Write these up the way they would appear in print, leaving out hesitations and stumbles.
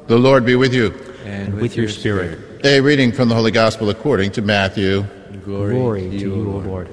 The Lord be with you. And with your spirit. A reading from the Holy Gospel according to Matthew. Glory to you, O Lord.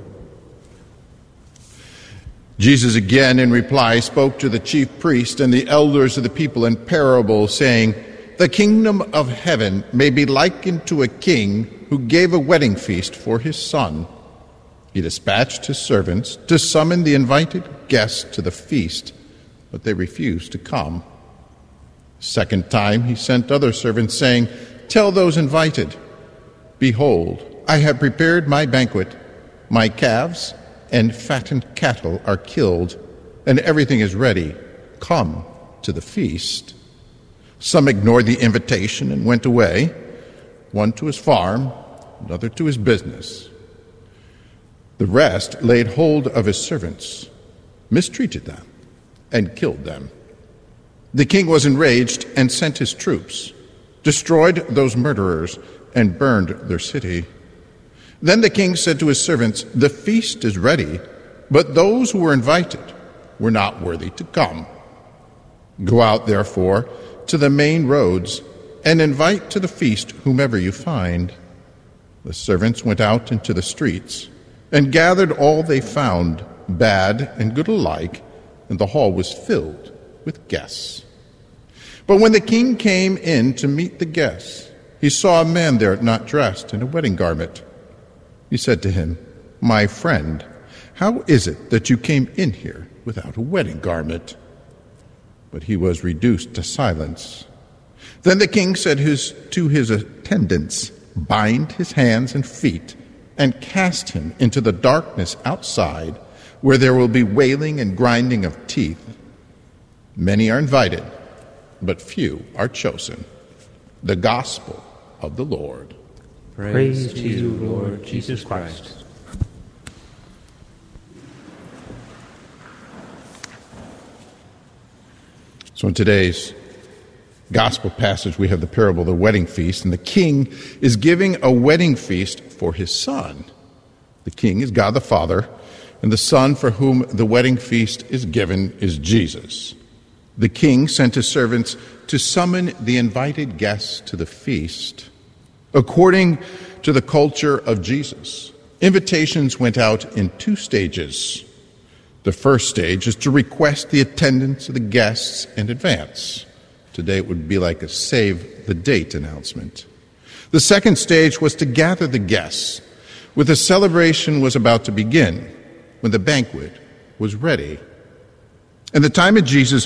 Jesus again in reply spoke to the chief priest and the elders of the people in parables, saying, "The kingdom of heaven may be likened to a king who gave a wedding feast for his son. He dispatched his servants to summon the invited guests to the feast, but they refused to come. Second time he sent other servants, saying, 'Tell those invited, behold, I have prepared my banquet. My calves and fattened cattle are killed, and everything is ready. Come to the feast.' Some ignored the invitation and went away, one to his farm, another to his business. The rest laid hold of his servants, mistreated them, and killed them. The king was enraged and sent his troops, destroyed those murderers, and burned their city. Then the king said to his servants, 'The feast is ready, but those who were invited were not worthy to come. Go out, therefore, to the main roads and invite to the feast whomever you find.' The servants went out into the streets and gathered all they found, bad and good alike, and the hall was filled with guests. But when the king came in to meet the guests, he saw a man there not dressed in a wedding garment. He said to him, 'My friend, how is it that you came in here without a wedding garment?' But he was reduced to silence. Then the king said to his attendants, 'Bind his hands and feet and cast him into the darkness outside, where there will be wailing and grinding of teeth. Many are invited, but few are chosen.' The Gospel of the Lord. Praise to you, Lord Jesus Christ. So in today's Gospel passage, we have the parable of the wedding feast, and the king is giving a wedding feast for his son. The king is God the Father, and the son for whom the wedding feast is given is Jesus. The king sent his servants to summon the invited guests to the feast. According to the culture of Jesus, invitations went out in two stages. The first stage is to request the attendance of the guests in advance. Today it would be like a save-the-date announcement. The second stage was to gather the guests, when the celebration was about to begin, when the banquet was ready. In the time of Jesus,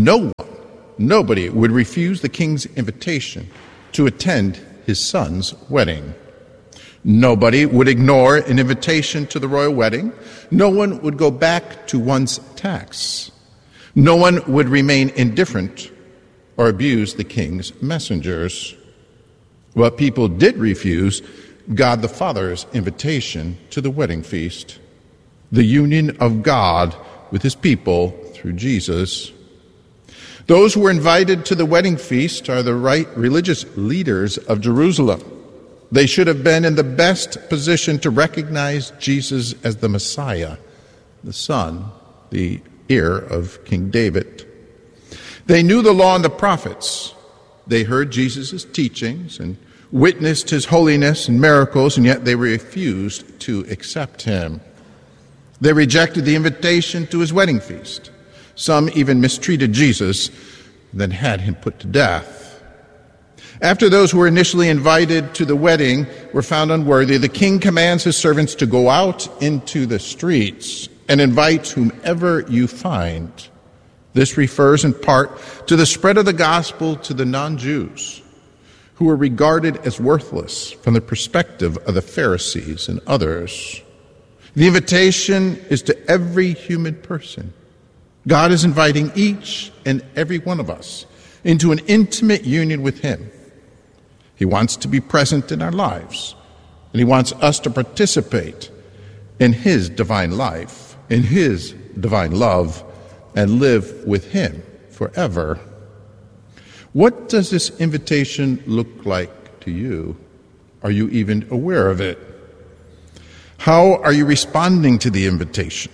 nobody would refuse the king's invitation to attend his son's wedding. Nobody would ignore an invitation to the royal wedding. No one would go back to one's tax. No one would remain indifferent or abuse the king's messengers. But people did refuse God the Father's invitation to the wedding feast, the union of God with his people through Jesus. Those who were invited to the wedding feast are the right religious leaders of Jerusalem. They should have been in the best position to recognize Jesus as the Messiah, the Son, the heir of King David. They knew the law and the prophets. They heard Jesus' teachings and witnessed his holiness and miracles, and yet they refused to accept him. They rejected the invitation to his wedding feast. Some even mistreated Jesus and then had him put to death. After those who were initially invited to the wedding were found unworthy, the king commands his servants to go out into the streets and invite whomever you find. This refers in part to the spread of the gospel to the non-Jews, who were regarded as worthless from the perspective of the Pharisees and others. The invitation is to every human person. God is inviting each and every one of us into an intimate union with him. He wants to be present in our lives, and he wants us to participate in his divine life, in his divine love, and live with him forever. What does this invitation look like to you? Are you even aware of it? How are you responding to the invitation?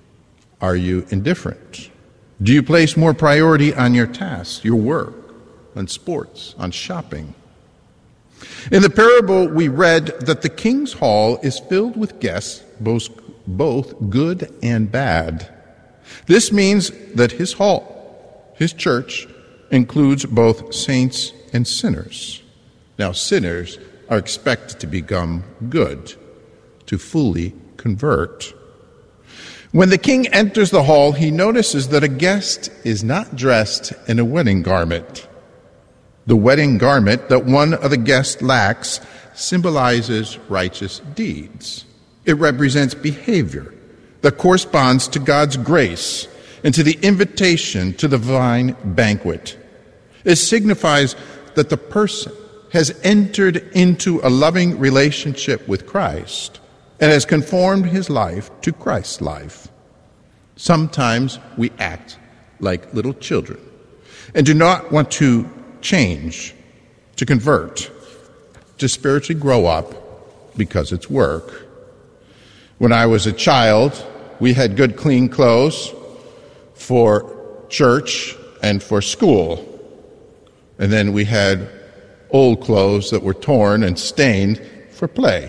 Are you indifferent? Do you place more priority on your tasks, your work, on sports, on shopping. In the parable, we read that the king's hall is filled with guests, both good and bad. This means that his hall, his church, includes both saints and sinners. Now, sinners are expected to become good, to fully convert. When the king enters the hall, he notices that a guest is not dressed in a wedding garment. The wedding garment that one of the guests lacks symbolizes righteous deeds. It represents behavior that corresponds to God's grace and to the invitation to the divine banquet. It signifies that the person has entered into a loving relationship with Christ and has conformed his life to Christ's life. Sometimes we act like little children and do not want to change, to convert, to spiritually grow up because it's work. When I was a child, we had good, clean clothes for church and for school. And then we had old clothes that were torn and stained for play.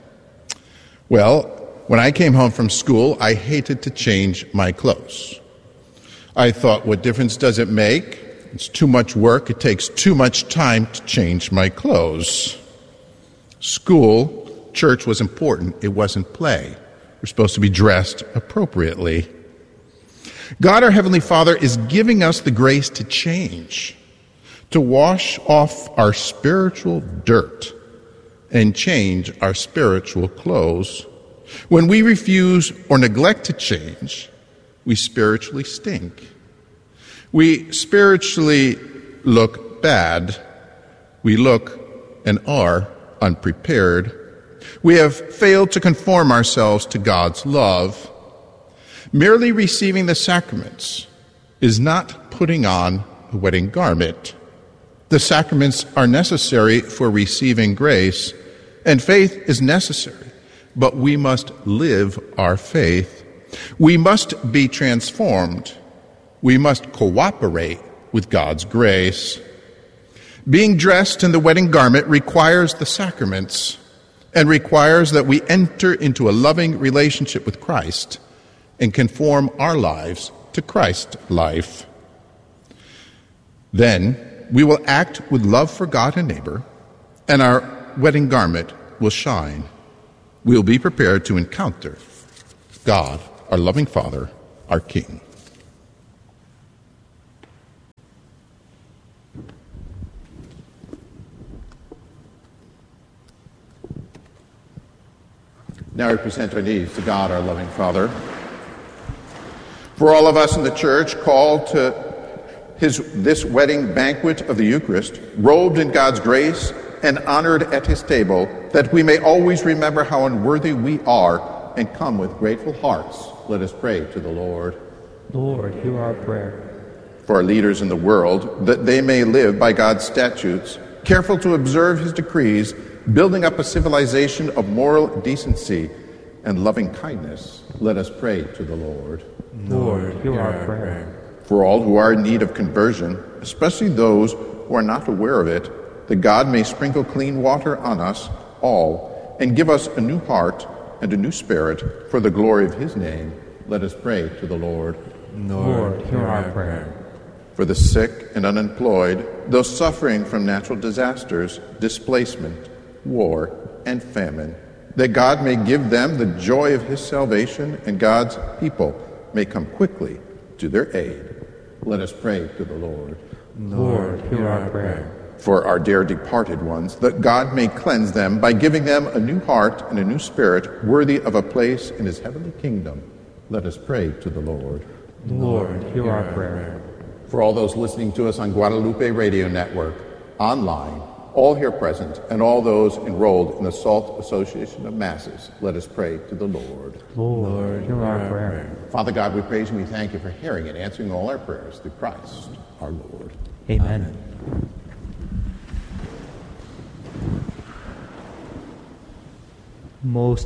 Well, when I came home from school, I hated to change my clothes. I thought, what difference does it make? It's too much work. It takes too much time to change my clothes. School, church was important. It wasn't play. We're supposed to be dressed appropriately. God, our Heavenly Father, is giving us the grace to change, to wash off our spiritual dirt and change our spiritual clothes. When we refuse or neglect to change, we spiritually stink. We spiritually look bad. We look and are unprepared. We have failed to conform ourselves to God's love. Merely receiving the sacraments is not putting on a wedding garment. The sacraments are necessary for receiving grace, and faith is necessary, but we must live our faith. We must be transformed. We must cooperate with God's grace. Being dressed in the wedding garment requires the sacraments and requires that we enter into a loving relationship with Christ and conform our lives to Christ's life. Then we will act with love for God and neighbor, and our wedding garment will shine. We will be prepared to encounter God, our loving Father, our King. Now we present our needs to God, our loving Father. For all of us in the church called to this wedding banquet of the Eucharist, robed in God's grace and honored at his table, that we may always remember how unworthy we are and come with grateful hearts, let us pray to the Lord. Lord, hear our prayer. For our leaders in the world, that they may live by God's statutes, careful to observe his decrees, building up a civilization of moral decency and loving kindness, let us pray to the Lord. Lord, hear our prayer. For all who are in need of conversion, especially those who are not aware of it, that God may sprinkle clean water on us all and give us a new heart and a new spirit for the glory of his name, let us pray to the Lord. Lord, hear our prayer. For the sick and unemployed, those suffering from natural disasters, displacement, war, and famine, that God may give them the joy of his salvation and God's people may come quickly to their aid. Let us pray to the Lord. Lord, hear our prayer. For our dear departed ones, that God may cleanse them by giving them a new heart and a new spirit worthy of a place in his heavenly kingdom. Let us pray to the Lord. Lord, hear our prayer. For all those listening to us on Guadalupe Radio Network, online, all here present, and all those enrolled in the SALT Association of Masses, let us pray to the Lord. Lord, hear our prayer. Father God, we praise and we thank you for hearing and answering all our prayers through Christ our Lord. Amen. Most